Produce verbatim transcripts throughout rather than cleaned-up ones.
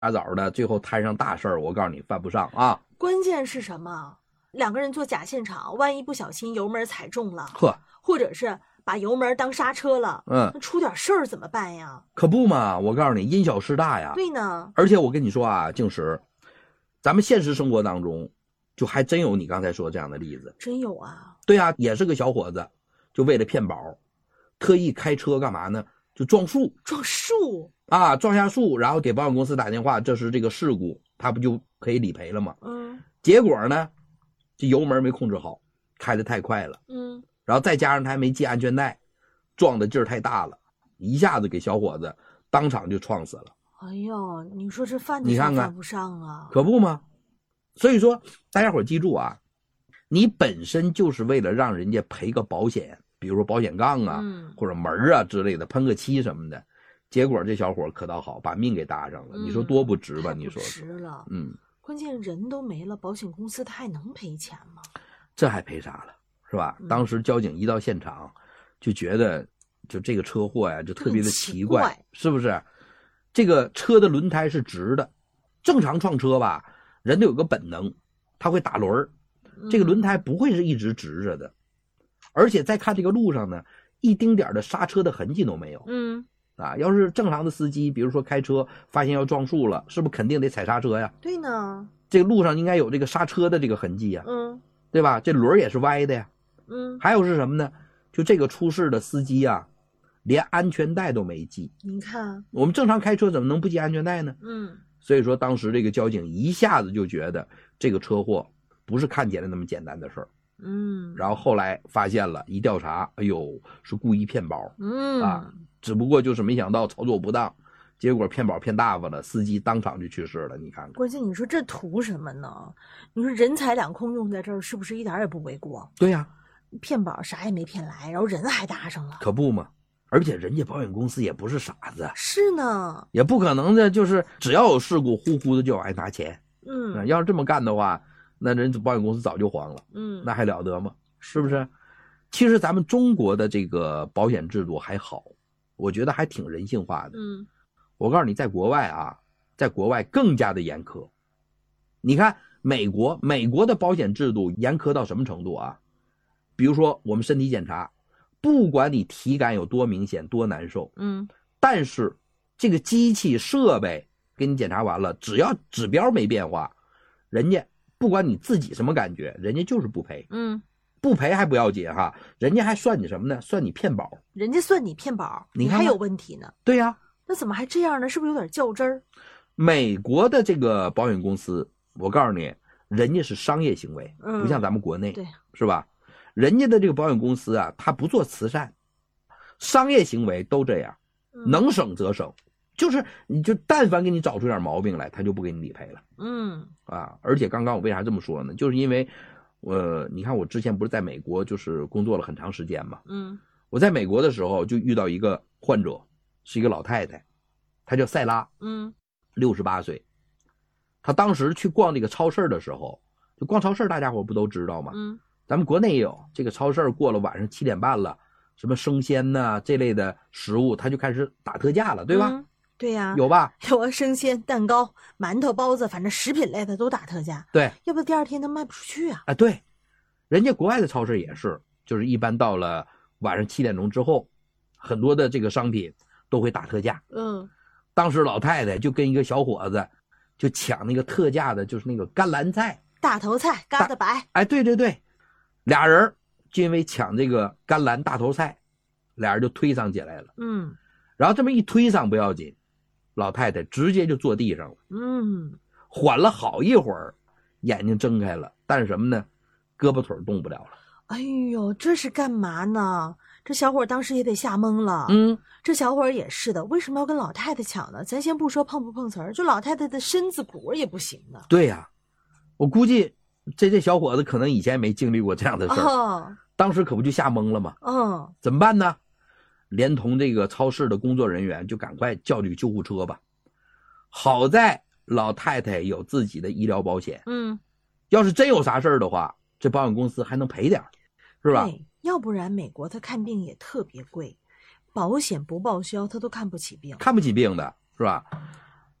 大早的，最后摊上大事儿，我告诉你犯不上啊。 关键是什么？两个人做假现场，万一不小心油门踩中了， 呵， 或者是把油门当刹车了， 嗯， 那出点事儿怎么办呀？ 可不嘛，我告诉你，因小失大呀。 对呢。 而且我跟你说啊，静石，咱们现实生活当中，就还真有你刚才说这样的例子。 真有啊。 对啊，也是个小伙子，就为了骗保，特意开车干嘛呢？就撞树。 撞树啊，撞下树，然后给保险公司打电话，这是这个事故，他不就可以理赔了吗？ 嗯。 结果呢，这油门没控制好，开得太快了。 嗯。 然后再加上他还没系安全带，撞的劲儿太大了，一下子给小伙子当场就撞死了。 哎呦，你说这犯得上犯不上啊？ 可不吗？所以说大家伙记住啊，你本身就是为了让人家赔个保险，比如说保险杠啊、嗯、或者门啊之类的，喷个漆什么的，结果这小伙可倒好，把命给搭上了，嗯、你说多不值吧？你说值了。 嗯， 关键人都没了，保险公司他还能赔钱吗？ 这还赔啥了，是吧？嗯、当时交警一到现场，就觉得就这个车祸呀，就特别的奇怪，奇怪是不是？这个车的轮胎是直的，正常撞车吧，人都有个本能，他会打轮，这个轮胎不会是一直直着的，嗯、而且再看这个路上呢，一丁点的刹车的痕迹都没有。 嗯， 啊，要是正常的司机，比如说开车发现要撞树了，是不是肯定得踩刹车呀？ 对呢， 这个路上应该有这个刹车的这个痕迹呀， 嗯， 对吧？这轮也是歪的呀， 嗯， 还有是什么呢？就这个出事的司机啊，连安全带都没系。 您看， 我们正常开车怎么能不系安全带呢？ 嗯， 所以说当时这个交警一下子就觉得这个车祸不是看起来那么简单的事儿。 嗯， 然后后来发现了，一调查，哎呦，是故意骗保。 嗯啊，只不过就是没想到操作不当，结果骗保骗大发了，司机当场就去世了。你看看， 关键你说这图什么呢？你说人财两空用在这儿，是不是一点也不为过？ 对呀、啊， 骗保啥也没骗来，然后人还搭上了， 可不嘛。而且人家保险公司也不是傻子， 是呢， 也不可能的，就是只要有事故，呼呼的就往外拿钱。 嗯， 要是这么干的话，那人保险公司早就黄了。 嗯， 那还了得吗？是不是？其实咱们中国的这个保险制度还好，我觉得还挺人性化的。 嗯， 我告诉你，在国外啊，在国外更加的严苛。你看美国，美国的保险制度严苛到什么程度啊？比如说我们身体检查，不管你体感有多明显多难受， 嗯， 但是这个机器设备给你检查完了，只要指标没变化，人家不管你自己什么感觉，人家就是不赔。 嗯， 不赔还不要紧哈，人家还算你什么呢？算你骗保。 人家算你骗保， 你看还有问题呢。 对呀、啊， 那怎么还这样呢？是不是有点较真儿？ 美国的这个保险公司，我告诉你，人家是商业行为， 嗯、 不像咱们国内， 对， 是吧？人家的这个保险公司啊，他不做慈善，商业行为都这样，能省则省。嗯，就是你就但凡给你找出点毛病来，他就不给你理赔了。 嗯啊，而且刚刚我为啥这么说呢？就是因为，呃，你看我之前不是在美国就是工作了很长时间嘛。 嗯， 我在美国的时候就遇到一个患者，是一个老太太，她叫塞拉， 嗯， 六十八岁。她当时去逛这个超市的时候，就逛超市，大家伙不都知道吗？ 嗯， 咱们国内也有这个超市，过了晚上七点半了，什么生鲜呐、啊、这类的食物，它就开始打特价了，对吧？ 嗯，对呀、啊， 有吧？ 有啊，生鲜、蛋糕、馒头、包子，反正食品类的都打特价。 对， 要不第二天它卖不出去啊。 啊，对，人家国外的超市也是，就是一般到了晚上七点钟之后，很多的这个商品都会打特价。 嗯， 当时老太太就跟一个小伙子就抢那个特价的，就是那个甘蓝菜、 大头菜、疙瘩白。 哎，对对对，俩人就因为抢这个甘蓝大头菜，俩人就推搡起来了。 嗯， 然后这么一推搡不要紧，老太太直接就坐地上了。 嗯， 缓了好一会儿，眼睛睁开了，但是什么呢？胳膊腿动不了了。 哎呦，这是干嘛呢？这小伙当时也得吓懵了。 嗯， 这小伙也是的，为什么要跟老太太抢呢？咱先不说碰不碰瓷儿，就老太太的身子骨也不行的。 对呀、啊，我估计这这小伙子可能以前没经历过这样的事儿、 哦， 当时可不就吓懵了吗？ 嗯， 怎么办呢？连同这个超市的工作人员就赶快叫这个救护车吧。好在老太太有自己的医疗保险， 嗯， 要是真有啥事儿的话，这保险公司还能赔点，是吧？ 对，要不然美国他看病也特别贵，保险不报销他都看不起病， 看不起病的是吧？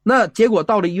那结果到了医